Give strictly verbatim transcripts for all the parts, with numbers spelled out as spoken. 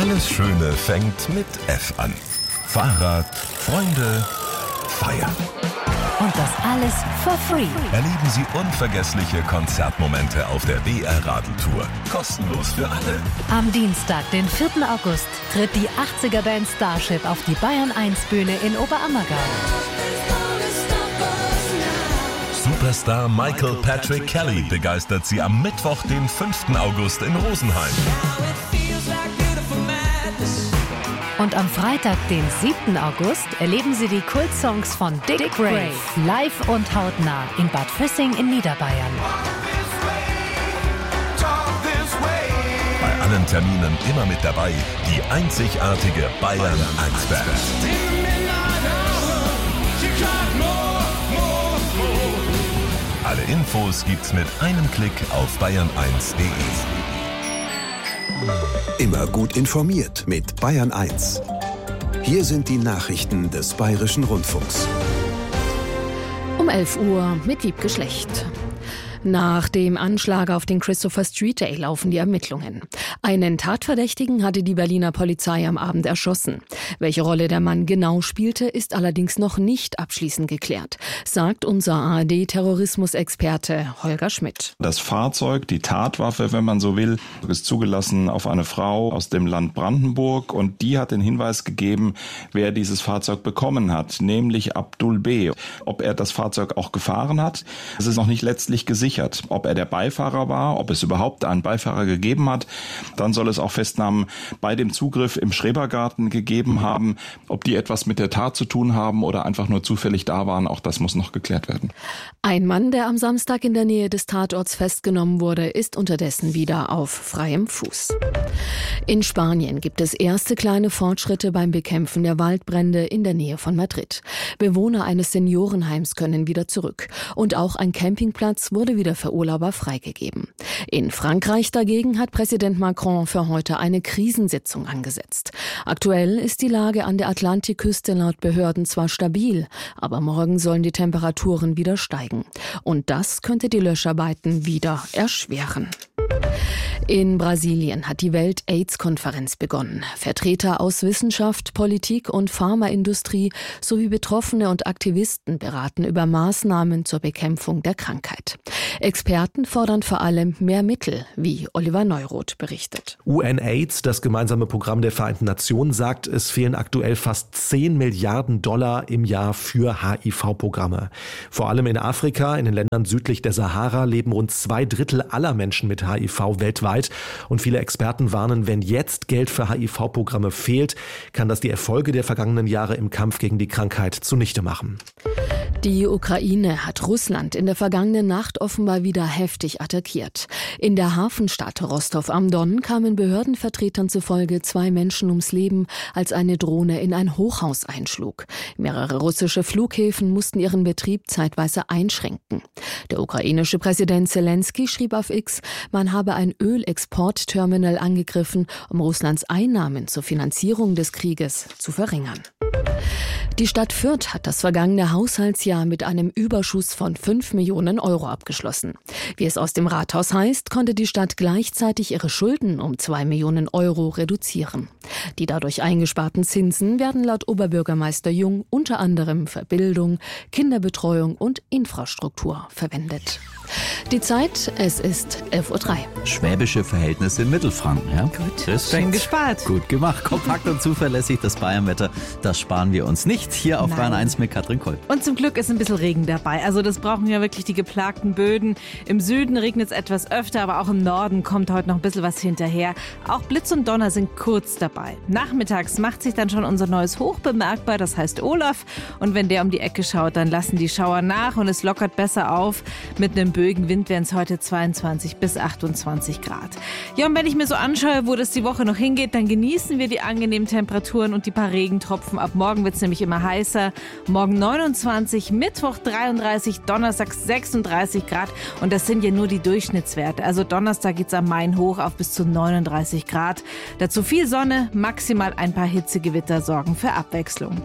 Alles Schöne fängt mit F an. Fahrrad, Freunde, Feiern. Und das alles for free. Erleben Sie unvergessliche Konzertmomente auf der B R Radeltour. Kostenlos für alle. Am Dienstag, den vierten August, tritt die achtziger-Band Starship auf die Bayern eins Bühne in Oberammergau. Superstar Michael Patrick Kelly begeistert Sie am Mittwoch, den fünften August in Rosenheim. Und am Freitag, den siebten August, erleben Sie die Kultsongs von Dick Grave live und hautnah in Bad Füssing in Niederbayern. Bei allen Terminen immer mit dabei die einzigartige Bayern eins Band. Alle Infos gibt's mit einem Klick auf bayern eins punkt de. Immer gut informiert mit Bayern eins. Hier sind die Nachrichten des Bayerischen Rundfunks. Um elf Uhr mit Wiebke Schlecht. Nach dem Anschlag auf den Christopher Street Day laufen die Ermittlungen. Einen Tatverdächtigen hatte die Berliner Polizei am Abend erschossen. Welche Rolle der Mann genau spielte, ist allerdings noch nicht abschließend geklärt, sagt unser A R D-Terrorismusexperte Holger Schmidt. Das Fahrzeug, die Tatwaffe, wenn man so will, ist zugelassen auf eine Frau aus dem Land Brandenburg und die hat den Hinweis gegeben, wer dieses Fahrzeug bekommen hat, nämlich Abdul B. Ob er das Fahrzeug auch gefahren hat, das ist noch nicht letztlich gesichert. Ob er der Beifahrer war, ob es überhaupt einen Beifahrer gegeben hat. Dann soll es auch Festnahmen bei dem Zugriff im Schrebergarten gegeben haben. Ob die etwas mit der Tat zu tun haben oder einfach nur zufällig da waren, auch das muss noch geklärt werden. Ein Mann, der am Samstag in der Nähe des Tatorts festgenommen wurde, ist unterdessen wieder auf freiem Fuß. In Spanien gibt es erste kleine Fortschritte beim Bekämpfen der Waldbrände in der Nähe von Madrid. Bewohner eines Seniorenheims können wieder zurück. Und auch ein Campingplatz wurde wieder für Urlauber freigegeben. In Frankreich dagegen hat Präsident Macron für heute eine Krisensitzung angesetzt. Aktuell ist die Lage an der Atlantikküste laut Behörden zwar stabil, aber morgen sollen die Temperaturen wieder steigen. Und das könnte die Löscharbeiten wieder erschweren. In Brasilien hat die Welt-AIDS-Konferenz begonnen. Vertreter aus Wissenschaft, Politik und Pharmaindustrie sowie Betroffene und Aktivisten beraten über Maßnahmen zur Bekämpfung der Krankheit. Experten fordern vor allem mehr Mittel, wie Oliver Neuroth berichtet. UNAIDS, das gemeinsame Programm der Vereinten Nationen, sagt, es fehlen aktuell fast zehn Milliarden Dollar im Jahr für H I V-Programme. Vor allem in Afrika, in den Ländern südlich der Sahara, leben rund zwei Drittel aller Menschen mit H I V weltweit. Und viele Experten warnen, wenn jetzt Geld für H I V-Programme fehlt, kann das die Erfolge der vergangenen Jahre im Kampf gegen die Krankheit zunichte machen. Die Ukraine hat Russland in der vergangenen Nacht offenbar wieder heftig attackiert. In der Hafenstadt Rostov am Don kamen Behördenvertretern zufolge zwei Menschen ums Leben, als eine Drohne in ein Hochhaus einschlug. Mehrere russische Flughäfen mussten ihren Betrieb zeitweise einschränken. Der ukrainische Präsident Zelensky schrieb auf X, man habe ein Ölexportterminal angegriffen, um Russlands Einnahmen zur Finanzierung des Krieges zu verringern. Die Stadt Fürth hat das vergangene Haushaltsjahr mit einem Überschuss von fünf Millionen Euro abgeschlossen. Wie es aus dem Rathaus heißt, konnte die Stadt gleichzeitig ihre Schulden um zwei Millionen Euro reduzieren. Die dadurch eingesparten Zinsen werden laut Oberbürgermeister Jung unter anderem für Bildung, Kinderbetreuung und Infrastruktur verwendet. Die Zeit, es ist elf Uhr drei. Schwäbische Verhältnisse in Mittelfranken, ja? Gut, Respekt. schön gespart. Gut gemacht, kompakt und zuverlässig, das Bayernwetter, das sparen wir uns nicht. Hier auf Nein. Bayern eins mit Katrin Kolb. Und zum Glück ist ein bisschen Regen dabei. Also das brauchen ja wirklich die geplagten Böden. Im Süden regnet es etwas öfter, aber auch im Norden kommt heute noch ein bisschen was hinterher. Auch Blitz und Donner sind kurz dabei. Nachmittags macht sich dann schon unser neues Hoch bemerkbar, das heißt Olaf. Und wenn der um die Ecke schaut, dann lassen die Schauer nach und es lockert besser auf. Mit einem böigen Wind wären es heute zweiundzwanzig bis achtundzwanzig Grad. Ja, und wenn ich mir so anschaue, wo das die Woche noch hingeht, dann genießen wir die angenehmen Temperaturen und die paar Regentropfen. Ab morgen wird es nämlich immer heißer. Morgen neunundzwanzig, Mittwoch dreiunddreißig, Donnerstag sechsunddreißig Grad. Und das sind ja nur die Durchschnittswerte. Also Donnerstag geht es am Main hoch auf bis zu neununddreißig Grad. Dazu viel Sonne, maximal ein paar Hitzegewitter sorgen für Abwechslung.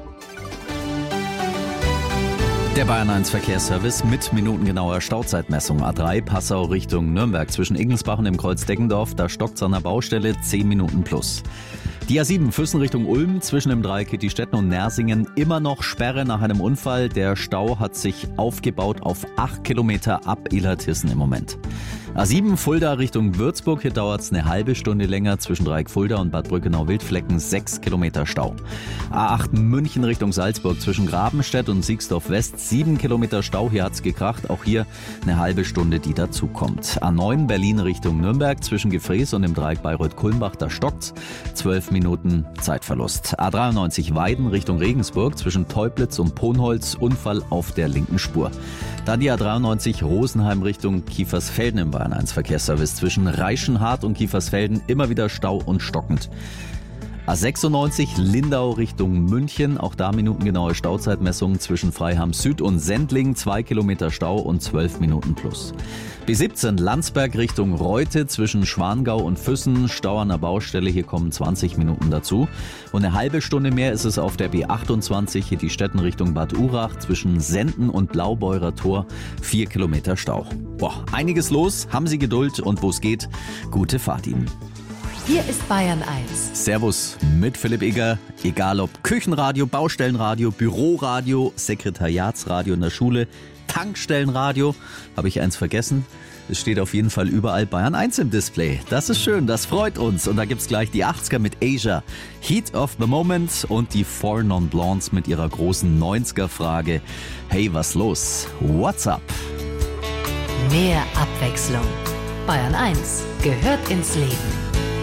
Der Bayern eins Verkehrsservice mit minutengenauer Stauzeitmessung. A drei Passau Richtung Nürnberg zwischen Ingelsbach und dem Kreuz Deggendorf. Da stockt es an der Baustelle zehn Minuten plus. Die A sieben Füssen Richtung Ulm zwischen dem Dreieck Kittistetten und Nersingen immer noch Sperre nach einem Unfall. Der Stau hat sich aufgebaut auf acht Kilometer ab Illertissen im Moment. A sieben Fulda Richtung Würzburg, hier dauert es eine halbe Stunde länger zwischen Dreieck Fulda und Bad Brückenau-Wildflecken, sechs Kilometer Stau. A acht München Richtung Salzburg zwischen Grabenstedt und Siegsdorf West, sieben Kilometer Stau, hier hat's gekracht, auch hier eine halbe Stunde, die dazukommt. A neun Berlin Richtung Nürnberg zwischen Gefrees und dem Dreieck Bayreuth-Kulmbach, da stockt's, zwölf Minuten Zeitverlust. A dreiundneunzig Weiden Richtung Regensburg zwischen Teublitz und Ponholz, Unfall auf der linken Spur. Dann die A dreiundneunzig Rosenheim Richtung Kiefersfelden im Bayern eins Verkehrsservice zwischen Reichenhard und Kiefersfelden, immer wieder Stau und stockend. A sechsundneunzig Lindau Richtung München, auch da minutengenaue Stauzeitmessungen zwischen Freiham Süd und Sendling, zwei Kilometer Stau und zwölf Minuten plus. B siebzehn Landsberg Richtung Reute zwischen Schwangau und Füssen, Stau an der Baustelle, hier kommen zwanzig Minuten dazu. Und eine halbe Stunde mehr ist es auf der B achtundzwanzig, hier die Städten Richtung Bad Urach zwischen Senden und Blaubeurer Tor, vier Kilometer Stau. Boah, einiges los, haben Sie Geduld und wo es geht, gute Fahrt Ihnen. Hier ist Bayern eins. Servus mit Philipp Egger. Egal ob Küchenradio, Baustellenradio, Büroradio, Sekretariatsradio in der Schule, Tankstellenradio. Habe ich eins vergessen? Es steht auf jeden Fall überall Bayern eins im Display. Das ist schön, das freut uns. Und da gibt's gleich die achtziger mit Asia, Heat of the Moment und die Four Non Blondes mit ihrer großen neunziger-Frage. Hey, was los? What's up? Mehr Abwechslung. Bayern eins gehört ins Leben.